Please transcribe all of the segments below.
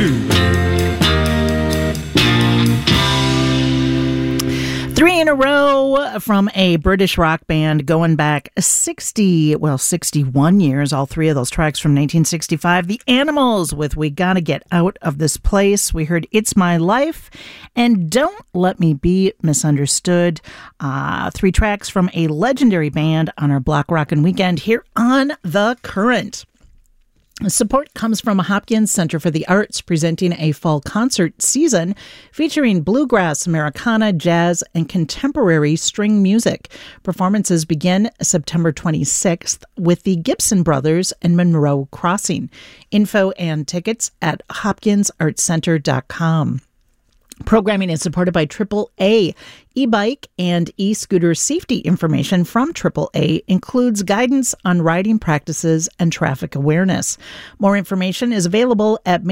2. 3 in a row from a British rock band going back 61 years. All three of those tracks from 1965. The Animals with We Gotta Get Out of This Place. We heard It's My Life and Don't Let Me Be Misunderstood. 3 tracks from a legendary band on our Block Rockin' Weekend here on The Current. Support comes from Hopkins Center for the Arts, presenting a fall concert season featuring bluegrass, Americana, jazz, and contemporary string music. Performances begin September 26th with the Gibson Brothers and Monroe Crossing. Info and tickets at hopkinsartscenter.com. Programming is supported by AAA. E-bike and e-scooter safety information from AAA includes guidance on riding practices and traffic awareness. More information is available at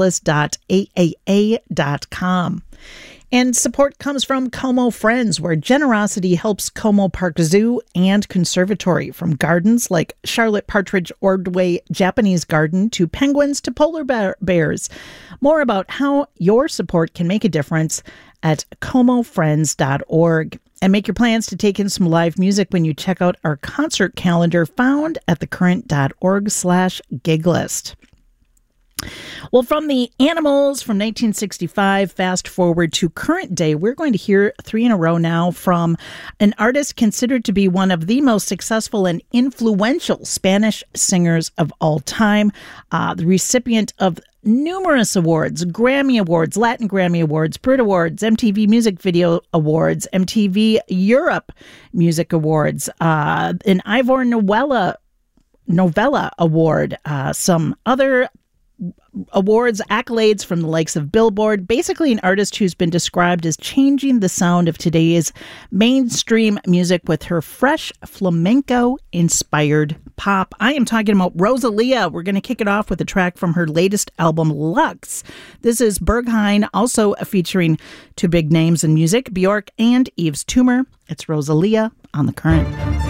minneapolis.aaa.com. And support comes from Como Friends, where generosity helps Como Park Zoo and Conservatory, from gardens like Charlotte Partridge Ordway Japanese Garden to penguins to polar bears. More about how your support can make a difference at comofriends.org. And make your plans to take in some live music when you check out our concert calendar found at thecurrent.org/giglist. Well, from the Animals from 1965, fast forward to current day, we're going to hear 3 in a row now from an artist considered to be one of the most successful and influential Spanish singers of all time, the recipient of numerous awards, Grammy Awards, Latin Grammy Awards, Brit Awards, MTV Music Video Awards, MTV Europe Music Awards, an Ivor Novella Award, some other awards, accolades from the likes of Billboard. Basically an artist who's been described as changing the sound of today's mainstream music with her fresh flamenco-inspired pop. I am talking about Rosalia. We're going to kick it off with a track from her latest album, Lux. This is Berghain, also featuring 2 big names in music, Bjork and Yves Tumor. It's Rosalia on The Current.